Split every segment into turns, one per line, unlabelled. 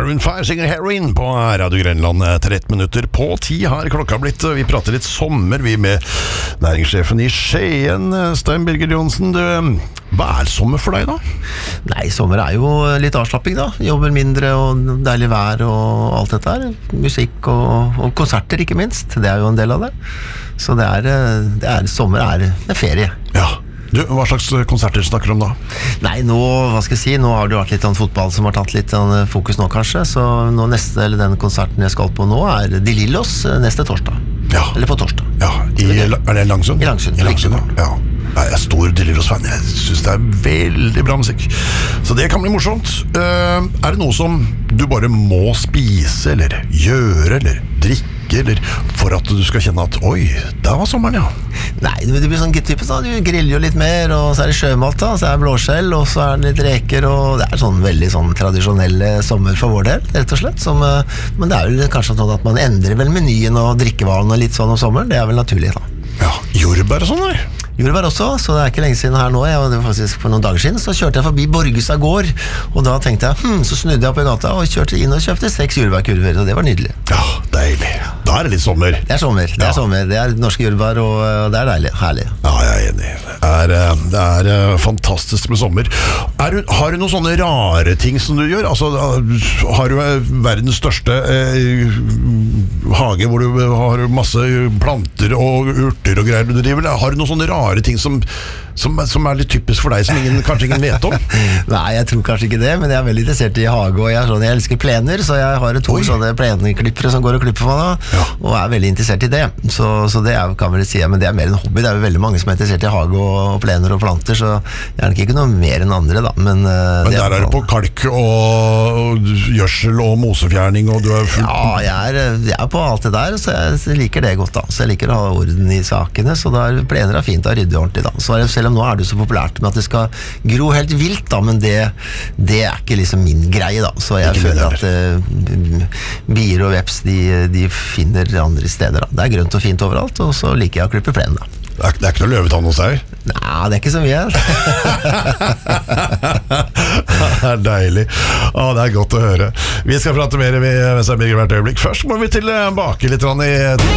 Maroon 5 synger Heroin på Radio Grenland 13 minutter på 10 har klokka blitt. Vi prater litt sommer, vi med næringssjefen i Skien, Stein Birger Johnsen. Hva sommer for deg da?
Nei, sommer jo litt avslapping da. Jobber mindre og deilig vær og alt dette her. Musikk og konserter ikke minst. Det jo en del av det. Så sommer ferie.
Ja. Du, hva slags konserter snakker du om da?
Nei, nå har det vært litt sånn fotball som har tatt litt fokus nå kanskje, så nå den konserten jeg skal på nå De Lillos neste torsdag.
Ja.
Eller på torsdag.
Ja, det Langsund?
I Langsund,
ja. Jeg stor De Lillos-fan, jeg synes det veldig bra musikk. Så det kan bli morsomt. Det noe som du bare må spise, eller gjøre, eller drikke, eller for at du skal kjenne at oi, der var sommeren, ja?
Nei, det blir sånn typisk da. Du griller jo litt mer, og så det sjømat da, så det blåskjell, og så det litt reker, og det sånn veldig sånn tradisjonelle sommer for vår del, rett og slett. Men det jo kanskje sånn at man endrer vel menyen og drikkevalene litt sånn om sommeren. Det vel naturlig da.
Ja, jordbær og sånn der?
Jordbær også, så det ikke lenge siden her nå. Det var faktisk for noen dager siden, så kjørte jeg forbi Borgestad gård, og da tenkte jeg, så snudde jeg opp i gata og kjørte inn og kjøpte 6 jordbærkurver, og det var nydelig.
Ja, deilig. Da det litt sommer.
Det sommer, sommer. Det norske jordbær, og det deilig, herlig.
Ja, jeg enig. Det fantastisk med sommer. Har du noen sånne rare ting som du gjør? Altså, har du verdens største hage hvor du har masse planter og urter og greier du driver? Har du noen sånne rare ting som litt typisk for deg, som kanskje ingen vet om?
Nei, jeg tror kanskje ikke det, men jeg veldig interessert i hage, og jeg elsker plener, så jeg har 2 sånne pleneklippere som går og klipper for meg da, og veldig interessert i det. Så det kan vel si, men det mer en hobby. Det jo veldig mange som interessert i hage og plener og planter, så jeg nok ikke noe mer enn andre da. Men der
det på kalk og gjødsel og mosefjerning, og du
Ja, jeg på alt det der, så jeg liker det godt da. Så jeg liker å ha orden i sakene, så da plener fint å rydde ordentlig da. Så selv om nå det så populært med at det skal gro helt vilt da, men det ikke liksom min greie da, så jeg føler at bier og veps de finner andre steder da. Det grønt og fint overalt, og så liker jeg å klippe plenen da.
Det ikke noe løvetann hos deg?
Nei, det ikke så mye.
Det deilig. Det godt å høre. Vi skal prate mer med Stein Birger hvert øyeblikk. Først må vi tilbake litt i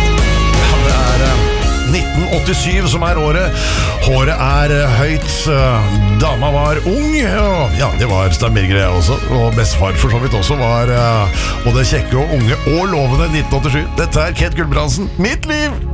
1987 som året. Håret høyt, dama var ung, ja, det var Stein Birger også, og bestefar for så vidt også var både kjekke og unge og lovende 1987. Dette Kent Gulbrandsen, Mitt liv!